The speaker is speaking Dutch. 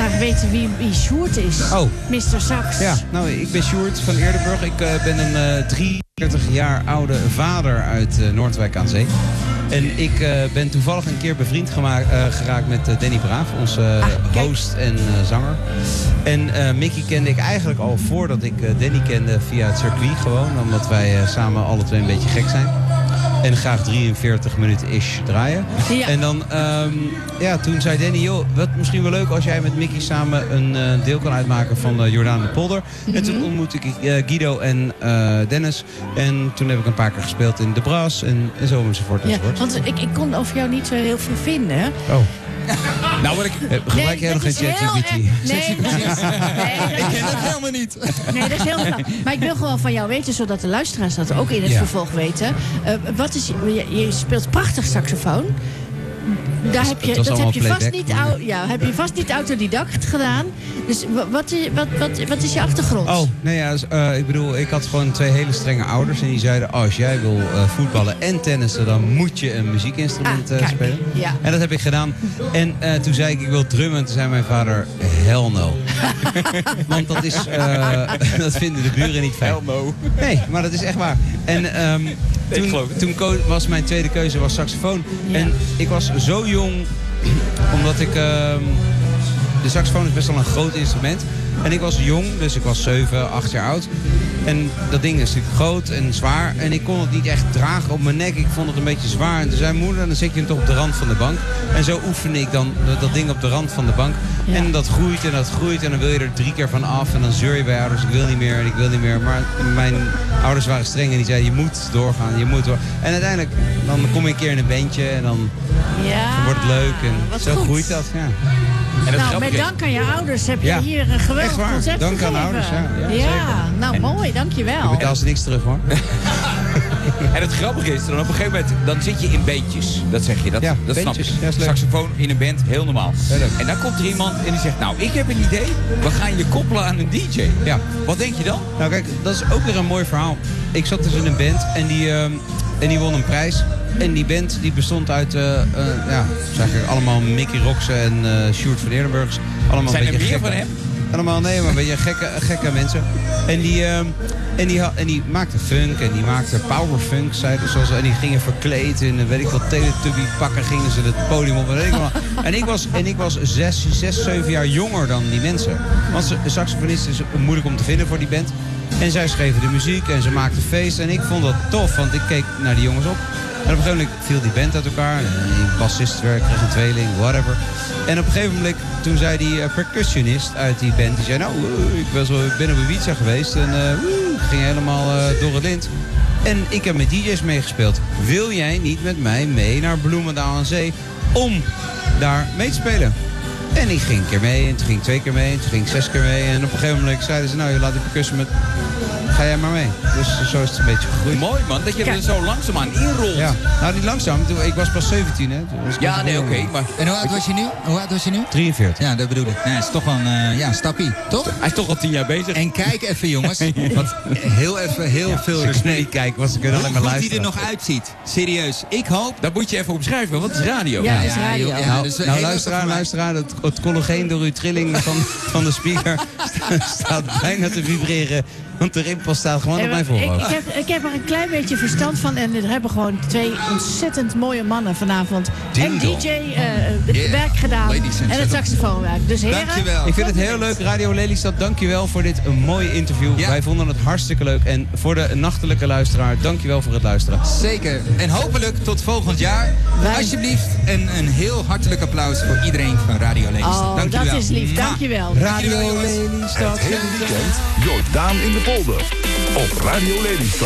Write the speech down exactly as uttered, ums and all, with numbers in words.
graag weten wie, wie Sjoerd is. Oh. mister Sax. Ja, nou, ik ben Sjoerd van Eerdenburg. Ik uh, ben een uh, drieëndertig jaar oude vader uit uh, Noordwijk aan Zee. En ik uh, ben toevallig een keer bevriend gemaakt, uh, geraakt met uh, Danny Braaf, onze uh, ah, host en uh, zanger. En uh, Mickey kende ik eigenlijk al voordat ik uh, Danny kende via het circuit gewoon. Omdat wij uh, samen alle twee een beetje gek zijn. En graag drieënveertig minuten ish draaien. Ja. En dan, um, ja, toen zei Danny, joh, wat misschien wel leuk als jij met Mickey samen een uh, deel kan uitmaken van uh, Jordaan de Polder. Mm-hmm. En toen ontmoette ik uh, Guido en uh, Dennis. En toen heb ik een paar keer gespeeld in De Brass en, en zo enzovoort enzovoort. Ja, want ik, ik kon over jou niet zo heel veel vinden. Oh. Nou, wat ik... Gebruik nee, jij nog geen ChatGPT? Nee, nee, ik ken het helemaal niet. Nee, dat is heel knap. Maar ik wil gewoon van jou weten, zodat de luisteraars dat ook in het ja. vervolg weten. Uh, wat is, je, je speelt prachtig saxofoon. Daar heb je, dat heb je, vast niet, au, ja, heb je vast niet autodidact gedaan. Dus wat is, wat, wat, wat is je achtergrond? Oh, nee, ja, uh, ik bedoel, ik had gewoon twee hele strenge ouders. En die zeiden, oh, als jij wil uh, voetballen en tennissen, dan moet je een muziekinstrument uh, ah, spelen. Ja. En dat heb ik gedaan. En uh, toen zei ik, ik wil drummen. En toen zei mijn vader, hell no. Want dat is, uh, dat vinden de buren niet fijn. Hell no. Nee, maar dat is echt waar. En um, toen, toen was mijn tweede keuze was saxofoon. Ja. En ik was zo jong, omdat ik... Uh, de saxofoon is best wel een groot instrument. En ik was jong, dus ik was zeven, acht jaar oud. En dat ding is natuurlijk groot en zwaar. En ik kon het niet echt dragen op mijn nek. Ik vond het een beetje zwaar. En toen zei moeder, dan zet je hem toch op de rand van de bank. En zo oefende ik dan dat ding op de rand van de bank. Ja. En dat groeit en dat groeit. En dan wil je er drie keer van af. En dan zeur je bij ouders, ik wil niet meer en ik wil niet meer. Maar mijn ouders waren streng en die zeiden, je moet doorgaan, je moet door. En uiteindelijk, dan kom je een keer in een bandje en dan, ja, dan wordt het leuk. En zo goed. groeit dat, ja. En nou, met dank aan je ouders heb je ja. hier een geweldig concept dank gegeven. aan ouders, ja. Ja, ja nou en, mooi, dankjewel. Je betaalt ze niks terug, hoor. En het grappige is, dan op een gegeven moment, dan zit je in bandjes. Dat zeg je, dat, ja, dat snap ik. Ja, saxofoon in een band, heel normaal. En dan komt er iemand en die zegt, nou, ik heb een idee. We gaan je koppelen aan een D J. Ja. Wat denk je dan? Nou kijk, dat is ook weer een mooi verhaal. Ik zat dus in een band en die, uh, en die won een prijs. En die band die bestond uit, uh, uh, ja, zeg ik, allemaal Mickey Roxen en uh, Sjoerd van Eerdenburgs. Allemaal Zijn een beetje er meer gekke, van hem? Allemaal, nee, maar een beetje gekke, gekke mensen. En die, uh, en, die, en die maakten funk en die maakten powerfunk. Zoals, en die gingen verkleed in, weet ik wat, Teletubby pakken. Gingen ze het podium op. En ik, en ik was, en ik was zes, zes, zeven jaar jonger dan die mensen. Want een saxofonist is moeilijk om te vinden voor die band. En zij schreven de muziek en ze maakten feest. En ik vond dat tof, want ik keek naar die jongens op. En op een gegeven moment viel die band uit elkaar. En die bassist werd, kreeg een tweeling, whatever. En op een gegeven moment, toen zei die uh, percussionist uit die band... die zei, nou, uh, ik, was wel, ik ben op Ibiza geweest en uh, uh, ging helemaal uh, door het lint. En ik heb met D J's meegespeeld. Wil jij niet met mij mee naar Bloemendaal aan Zee om daar mee te spelen? En ik ging een keer mee, en toen ging ik twee keer mee, en toen ging ik zes keer mee. En op een gegeven moment zeiden ze, nou, je laat die percussie met... Ga jij maar mee. Dus zo is het een beetje gegroeid. Mooi man, dat je er zo langzaamaan inrolt. Ja. Nou, niet langzaam. Ik was pas zeventien, hè. Dus ja, nee, oké. Okay, maar... En hoe oud was je nu? Hoe oud was je nu? drieënveertig. Ja, dat bedoel ik. Nee, het is toch wel een, uh, ja, een stappie, toch? Hij is toch al tien jaar bezig. En kijk even, jongens. Want heel even, heel ja, veel respect. Kijk, was ik er alleen maar luisteren. Hoe die er nog uitziet. Serieus. Ik hoop... Dat moet je even omschrijven, want het is radio. Ja, het is radio. Ja, ja, nou, dus nou luisteraar, luisteraar. Het, het collageen door uw trilling van, van de speaker staat bijna te vibreren. Want de rimpel staat gewoon op mijn voorhoofd. Ik, ik, heb, ik heb er een klein beetje verstand van. En er hebben gewoon twee ontzettend mooie mannen vanavond. En D J uh, yeah. werk gedaan. En het saxofoonwerk. Dus heren. Dankjewel. Ik vind het heel leuk. Radio Lelystad, dankjewel voor dit een mooie interview. Ja. Wij vonden het hartstikke leuk. En voor de nachtelijke luisteraar, dankjewel voor het luisteren. Zeker. En hopelijk tot volgend jaar. Wij... Alsjeblieft. En een heel hartelijk applaus voor iedereen van Radio Lelystad. Oh, dankjewel. Dat is lief. Dankjewel. Radio Lelystad. Het hele weekend Jordaan in de Polder op Radio Lelystad.